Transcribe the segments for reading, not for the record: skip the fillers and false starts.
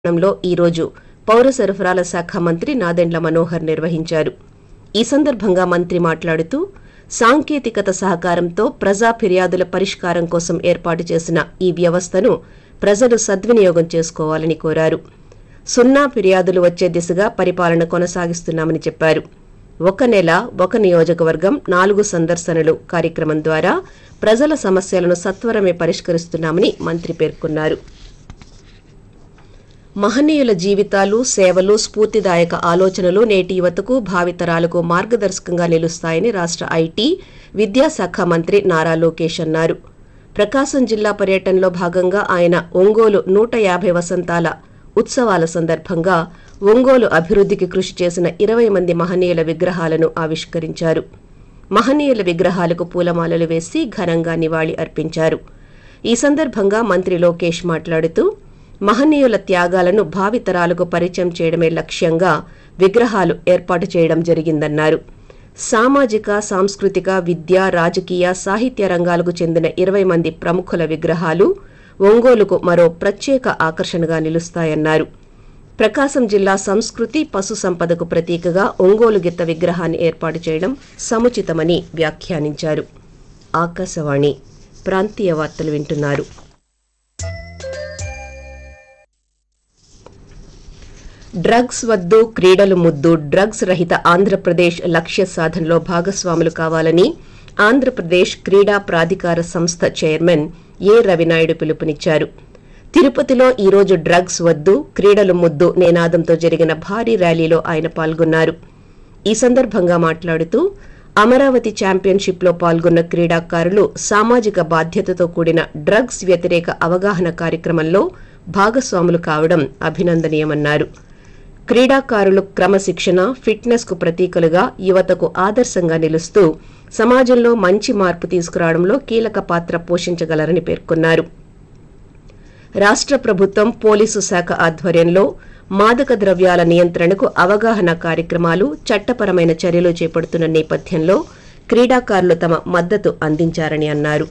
లో ఈ రోజు పౌర సరఫరాల శాఖ మంత్రి నాదెండ్ల మనోహర్ నిర్వహించారు. ఈ సందర్భంగా మంత్రి మాట్లాడుతూ సాంకేతికత సహకారంతో ప్రజా ఫిర్యాదుల పరిష్కారం కోసం ఏర్పాటు చేసిన ఈ వ్యవస్థను ప్రజలు సద్వినియోగం చేసుకోవాలని కోరారు. సున్నా ఫిర్యాదులు వచ్చే దిశగా పరిపాలన కొనసాగిస్తున్నామని చెప్పారు. ఒక నెల ఒక నియోజకవర్గం 4 సందర్శనలు కార్యక్రమం ద్వారా ప్రజల సమస్యలను సత్వరమే పరిష్కరిస్తున్నామని మంత్రి పేర్కొన్నారు. మహనీయుల జీవితాలు, సేవలు, స్ఫూర్తిదాయక ఆలోచనలు నేటి యువతకు, భావితరాలకు మార్గదర్శకంగా నిలుస్తాయని రాష్ట్ర ఐటీ, విద్యాశాఖ మంత్రి నారా లోకేష్ అన్నారు. ప్రకాశం జిల్లా పర్యటనలో భాగంగా ఆయన ఒంగోలు 150 వసంతాల ఉత్సవాల సందర్భంగా ఒంగోలు అభివృద్ధికి కృషి చేసిన 20 మంది మహనీయుల విగ్రహాలను ఆవిష్కరించారు. మహనీయుల విగ్రహాలకు పూలమాలలు వేసి ఘనంగా నివాళి అర్పించారు. ఈ సందర్భంగా మంత్రి లోకేష్ మాట్లాడుతూ మహనీయుల త్యాగాలను భావితరాలకు పరిచయం చేయడమే లక్ష్యంగా విగ్రహాలు ఏర్పాటు చేయడం జరిగిందన్నారు. సామాజిక, సాంస్కృతిక, విద్య, రాజకీయ, సాహిత్య రంగాలకు చెందిన 20 మంది ప్రముఖుల విగ్రహాలు ఒంగోలుకు మరో ప్రత్యేక ఆకర్షణగా నిలుస్తాయన్నారు. ప్రకాశం జిల్లా సంస్కృతి, పశు సంపదకు ప్రతీకగా ఒంగోలు గిత్త విగ్రహాన్ని ఏర్పాటు చేయడం సముచితమని వ్యాఖ్యానించారు. ఆకాశవాణి ప్రాంతీయ వార్తలు వింటున్నారు. డ్రగ్స్ వద్దు, క్రీడలు ముద్దు, డ్రగ్స్ రహిత ఆంధ్రప్రదేశ్ లక్ష్య సాధనలో భాగస్వాములు కావాలని ఆంధ్రప్రదేశ్ క్రీడా ప్రాధికార సంస్థ చైర్మన్ ఏ రవినాయుడు పిలుపునిచ్చారు. తిరుపతిలో ఈ రోజు డ్రగ్స్ వద్దు, క్రీడలు ముద్దు నినాదంతో జరిగిన భారీ ర్యాలీలో ఆయన పాల్గొన్నారు. ఈ సందర్భంగా మాట్లాడుతూ అమరావతి ఛాంపియన్షిప్లో పాల్గొన్న క్రీడాకారులు సామాజిక బాధ్యతతో కూడిన డ్రగ్స్ వ్యతిరేక అవగాహన కార్యక్రమంలో భాగస్వాములు కావడం అభినందనీయమన్నారు. క్రీడాకారులు క్రమశిక్షణ, ఫిట్నెస్ కు ప్రతీకలుగా యువతకు ఆదర్శంగా నిలుస్తూ సమాజంలో మంచి మార్పు తీసుకురావడంలో కీలక పాత్ర పోషించగలరని పేర్కొన్నారు. రాష్ట్ర ప్రభుత్వం పోలీసు శాఖ ఆధ్వర్యంలో మాదక ద్రవ్యాల నియంత్రణకు అవగాహన కార్యక్రమాలు, చట్టపరమైన చర్యలు చేపడుతున్న నేపథ్యంలో క్రీడాకారులు తమ మద్దతు అందించారని అన్నారు.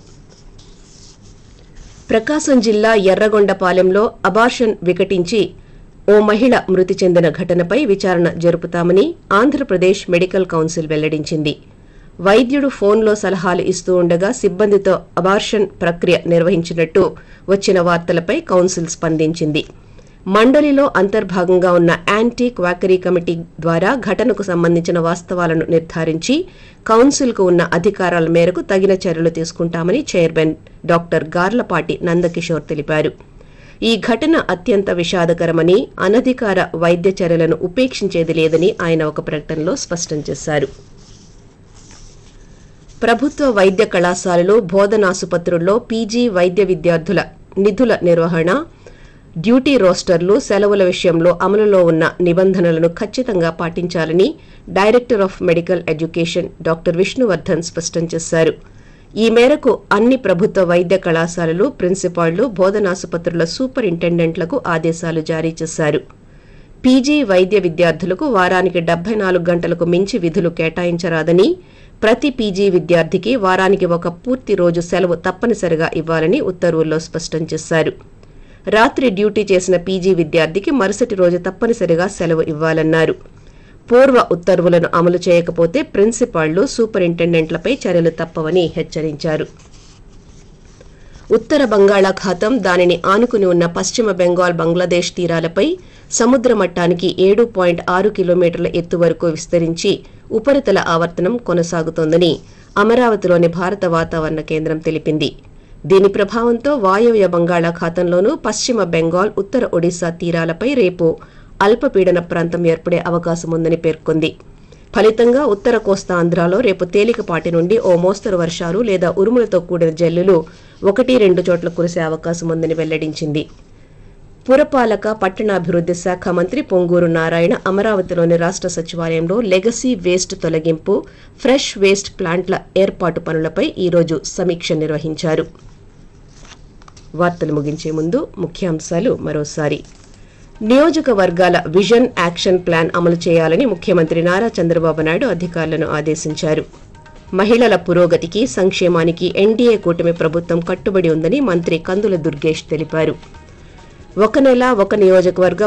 ప్రకాశం జిల్లా ఎర్రగొండపాలెంలో అబార్షన్ వికటించి ఓ మహిళ మృతి చెందిన ఘటనపై విచారణ జరుపుతామని ఆంధ్రప్రదేశ్ మెడికల్ కౌన్సిల్ వెల్లడించింది. వైద్యుడు ఫోన్లో సలహాలు ఇస్తూ ఉండగా సిబ్బందితో అబార్షన్ ప్రక్రియ నిర్వహించినట్టు వచ్చిన వార్తలపై కౌన్సిల్ స్పందించింది. మండలిలో అంతర్భాగంగా ఉన్న యాంటీ క్వాకరీ కమిటీ ద్వారా ఘటనకు సంబంధించిన వాస్తవాలను నిర్ధారించి కౌన్సిల్కు ఉన్న అధికారాల మేరకు తగిన చర్యలు తీసుకుంటామని చైర్మన్ డాక్టర్ గార్లపాటి నందకిషోర్ తెలిపారు. ఈ ఘటన అత్యంత విషాదకరమని, అనధికార వైద్య చర్యలను ఉపేక్షించేది లేదని ఆయన ఒక ప్రకటనలో స్పష్టం చేశారు. ప్రభుత్వ వైద్య కళాశాలలు, బోధనాసుపత్రుల్లో పీజీ వైద్య విద్యార్థుల నిధుల నిర్వహణ, డ్యూటీ రోస్టర్లు, సెలవుల విషయంలో అమలులో ఉన్న నిబంధనలను ఖచ్చితంగా పాటించాలని director of medical education doctor Vishnuvardhan స్పష్టం చేశారు. ఈ మేరకు అన్ని ప్రభుత్వ వైద్య కళాశాలలు, ప్రిన్సిపాళ్లు, బోధనాసుపత్రుల సూపరింటెండెంట్లకు ఆదేశాలు జారీ చేశారు. పీజీ వైద్య విద్యార్థులకు వారానికి 74 గంటలకు మించి విధులు కేటాయించరాదని, ప్రతి పీజీ విద్యార్థికి వారానికి ఒక పూర్తి రోజు సెలవు తప్పనిసరిగా ఇవ్వాలని ఉత్తర్వుల్లో స్పష్టం చేశారు. రాత్రి డ్యూటీ చేసిన పీజీ విద్యార్థికి మరుసటి రోజు తప్పనిసరిగా సెలవు ఇవ్వాలన్నారు. పూర్వ ఉత్తర్వులను అమలు చేయకపోతే ప్రిన్సిపాళ్లు, సూపరింటెండెంట్లపై చర్యలు తప్పవని హెచ్చరించారు. ఉత్తర బంగాళాఖాతం, దానిని ఆనుకుని ఉన్న పశ్చిమ బెంగాల్, బంగ్లాదేశ్ తీరాలపై సముద్ర మట్టానికి 7.6 కిలోమీటర్ల ఎత్తు వరకు విస్తరించి ఉపరితల ఆవర్తనం కొనసాగుతోందని అమరావతిలోని భారత వాతావరణ కేంద్రం తెలిపింది. దీని ప్రభావంతో వాయవ్య బంగాళాఖాతంలోనూ, పశ్చిమ బెంగాల్, ఉత్తర ఒడిశా తీరాలపై రేపు అల్పపీడన ప్రాంతం ఏర్పడే అవకాశం ఉందని పేర్కొంది. ఫలితంగా ఉత్తర కోస్తాంధ్రాలో రేపు తేలికపాటి నుండి ఓ మోస్తరు వర్షాలు లేదా ఉరుములతో కూడిన జల్లులు 1-2 చోట్ల కురిసే అవకాశం ఉందని వెల్లడించింది. పురపాలక, పట్టణాభివృద్ధి శాఖ మంత్రి పొంగూరు నారాయణ అమరావతిలోని రాష్ట్ర సచివాలయంలో లెగసీ వేస్ట్ తొలగింపు, ఫ్రెష్ వేస్ట్ ప్లాంట్ల ఏర్పాటు పనులపై ఈరోజు సమీక్ష నిర్వహించారు. వార్తలు ముగించే ముందు ముఖ్యాంశాలు మరోసారి. నియోజకవర్గాల విజన్ యాక్షన్ ప్లాన్ అమలు చేయాలని ముఖ్యమంత్రి నారా చంద్రబాబు నాయుడు అధికారులను ఆదేశించారు. మహిళల పురోగతికి, సంక్షేమానికి ఎన్డీఏ కూటమి ప్రభుత్వం కట్టుబడి ఉందని మంత్రి కందుల దుర్గేష్ తెలిపారు. ఒక నెల ఒక నియోజకవర్గం